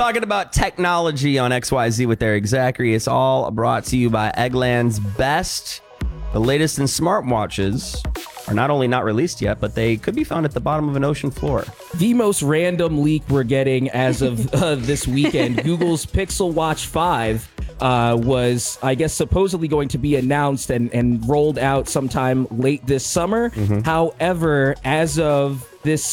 talking about technology on XYZ with Eric Zachary. It's all brought to you by Eggland's Best. The latest in smartwatches are not only not released yet, but they could be found at the bottom of an ocean floor. The most random leak we're getting as of this weekend, Google's Pixel Watch 5 was, I guess, supposedly going to be announced and rolled out sometime late this summer. However, as of this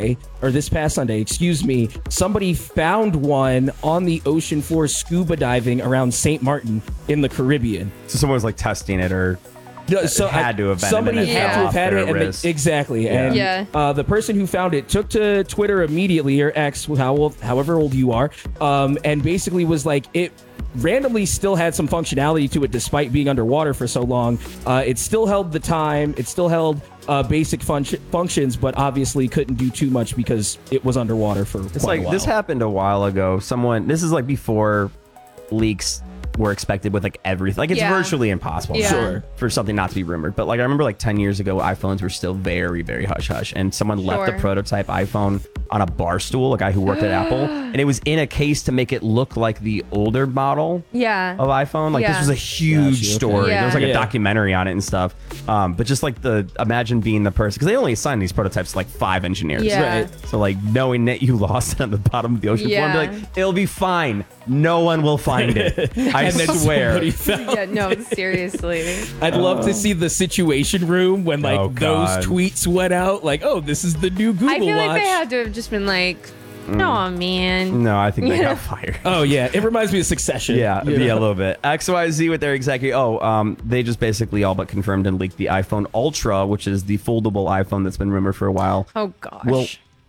past Sunday, somebody found one on the ocean floor scuba diving around St. Martin in the Caribbean. So someone was like testing it or... had to have been. Somebody had to have had it. And exactly. Yeah. And the person who found it took to Twitter immediately, or X, however old you are, and basically was like, it randomly still had some functionality to it despite being underwater for so long. It still held the time. It still held basic functions, but obviously couldn't do too much because it was underwater for quite a while. This happened a while ago. This is like before leaks were expected with like everything. Like it's virtually impossible for something not to be rumored. But like I remember like 10 years ago, iPhones were still very, very hush hush. And someone left a prototype iPhone on a bar stool, a guy who worked at Apple, and it was in a case to make it look like the older model of iPhone. Like this was a huge story. There was like a documentary on it and stuff. But just like imagine being the person, because they only assigned these prototypes to like 5 engineers. Right? So like knowing that you lost it on the bottom of the ocean floor and be like, it'll be fine. No one will find it. I swear. Yeah, no, seriously. I'd love to see the situation room when like those tweets went out. Like, oh, this is the new Google Watch. I feel like they had to have just been like, no, man. No, I think they got fired. Oh, yeah. It reminds me of Succession. Yeah, a little bit. XYZ with their executive. They just basically all but confirmed and leaked the iPhone Ultra, which is the foldable iPhone that's been rumored for a while. Oh, gosh. Well,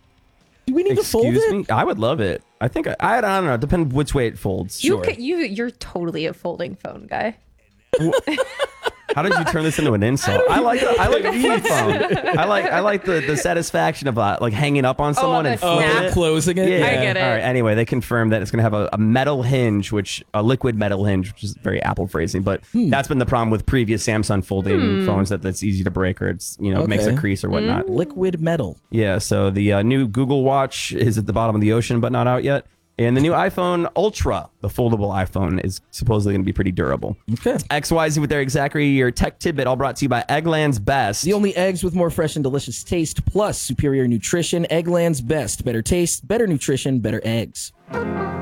do we need to fold it? I would love it. I think I don't know. Depends which way it folds. You're totally a folding phone guy. How did you turn this into an insult? I like a flip phone. I like the satisfaction of like hanging up on someone and closing it. Yeah. I get it. All right. Anyway, they confirmed that it's going to have a metal hinge, a liquid metal hinge, which is very Apple phrasing. But that's been the problem with previous Samsung folding phones that's easy to break or it's makes a crease or whatnot. Liquid metal. Yeah. So the new Google Watch is at the bottom of the ocean, but not out yet. And the new iPhone Ultra, the foldable iPhone, is supposedly going to be pretty durable. Okay. XYZ with Eric Zachary, your tech tidbit, all brought to you by Eggland's Best. The only eggs with more fresh and delicious taste, plus superior nutrition. Eggland's Best. Better taste, better nutrition, better eggs.